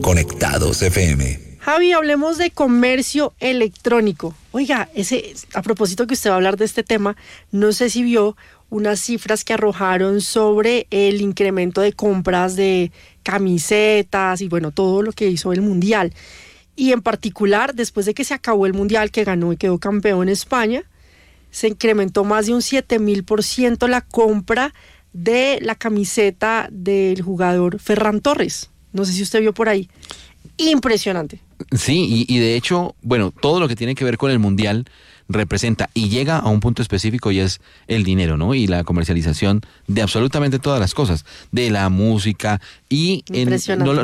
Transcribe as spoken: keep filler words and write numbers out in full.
Conectados F M. Javi, hablemos de comercio electrónico. Oiga, ese, a propósito que usted va a hablar de este tema, no sé si vio unas cifras que arrojaron sobre el incremento de compras de camisetas y bueno, todo lo que hizo el Mundial. Y en particular, después de que se acabó el Mundial, que ganó y quedó campeón España, se incrementó más de un siete mil por ciento la compra de la camiseta del jugador Ferran Torres. No sé si usted vio por ahí. Impresionante. Sí, y, y de hecho, bueno, todo lo que tiene que ver con el Mundial representa y llega a un punto específico y es el dinero, ¿no? Y la comercialización de absolutamente todas las cosas, de la música y en, no,